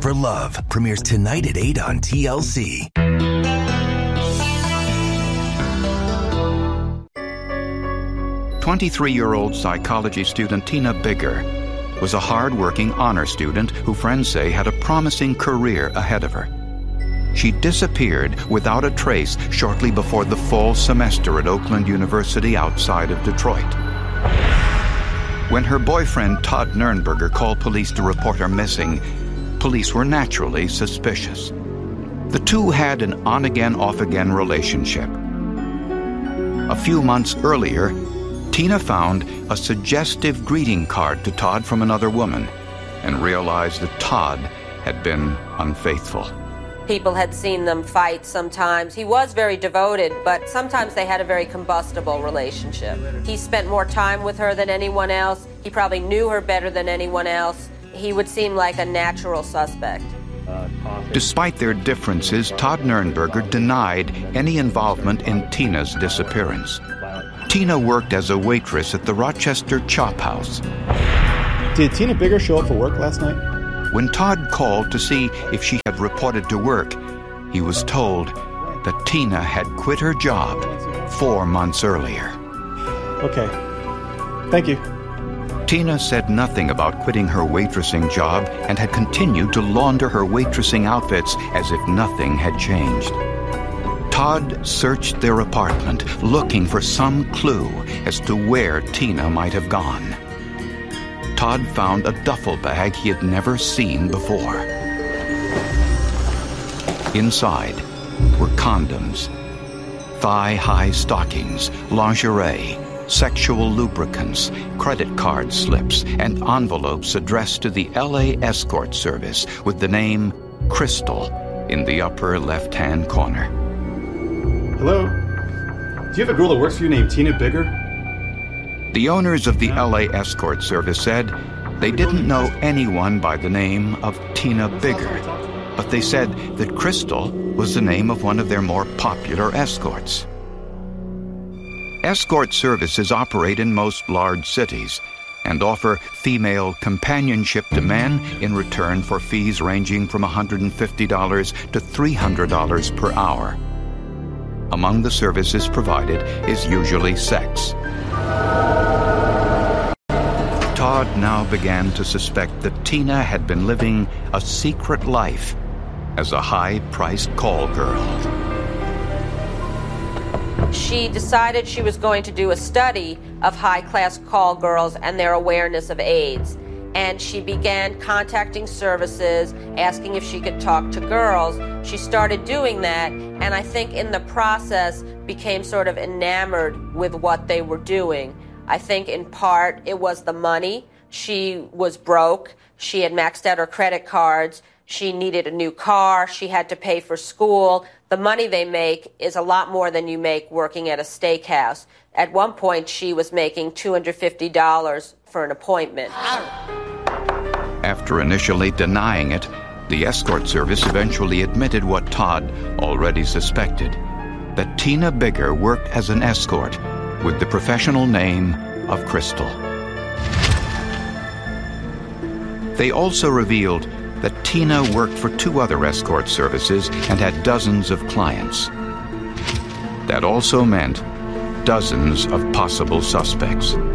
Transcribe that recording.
for Love premieres tonight at 8 on TLC. 23-year-old psychology student Tina Bigger was a hard-working honor student who friends say had a promising career ahead of her. She disappeared without a trace shortly before the fall semester at Oakland University outside of Detroit. When her boyfriend Todd Nernberger called police to report her missing, police were naturally suspicious. The two had an on-again, off-again relationship. A few months earlier, Tina found a suggestive greeting card to Todd from another woman and realized that Todd had been unfaithful. People had seen them fight sometimes. He was very devoted, but sometimes they had a very combustible relationship. He spent more time with her than anyone else. He probably knew her better than anyone else. He would seem like a natural suspect. Despite their differences, Todd Nernberger denied any involvement in Tina's disappearance. Tina worked as a waitress at the Rochester Chop House. Did Tina Bigger show up for work last night? When Todd called to see if she had reported to work, he was told that Tina had quit her job 4 months earlier. Okay. Thank you. Tina said nothing about quitting her waitressing job and had continued to launder her waitressing outfits as if nothing had changed. Todd searched their apartment, looking for some clue as to where Tina might have gone. Todd found a duffel bag he had never seen before. Inside were condoms, thigh-high stockings, lingerie, sexual lubricants, credit card slips, and envelopes addressed to the LA Escort Service with the name Crystal in the upper left-hand corner. Hello? Do you have a girl that works for you named Tina Bigger? The owners of the LA Escort Service said they didn't know anyone by the name of Tina Bigger, but they said that Crystal was the name of one of their more popular escorts. Escort services operate in most large cities and offer female companionship to men in return for fees ranging from $150 to $300 per hour. Among the services provided is usually sex. Todd now began to suspect that Tina had been living a secret life as a high-priced call girl. She decided she was going to do a study of high-class call girls and their awareness of AIDS. And she began contacting services, asking if she could talk to girls. She started doing that, and I think in the process became sort of enamored with what they were doing. I think in part it was the money. She was broke. She had maxed out her credit cards. She needed a new car. She had to pay for school. The money they make is a lot more than you make working at a steakhouse. At one point, she was making $250 for an appointment. After initially denying it, the escort service eventually admitted what Todd already suspected, that Tina Bigger worked as an escort with the professional name of Crystal. They also revealed that Tina worked for 2 other escort services and had dozens of clients. That also meant dozens of possible suspects.